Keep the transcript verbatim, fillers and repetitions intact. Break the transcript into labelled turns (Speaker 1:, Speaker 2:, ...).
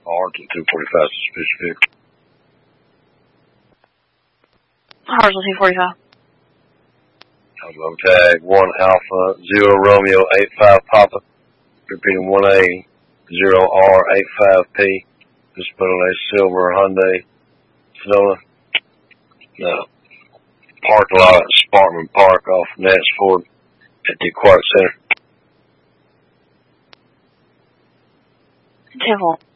Speaker 1: Arlington two forty-five, suspicious vehicle.
Speaker 2: Hartsville two forty-five.
Speaker 1: Low tag one Alpha zero Romeo eight five Papa. Repeating one A zero R eight five P. Just put on a silver Hyundai Sonata. No. Park lot at Sparkman Park off Nance Ford at the Aquatic Center.
Speaker 2: ten four.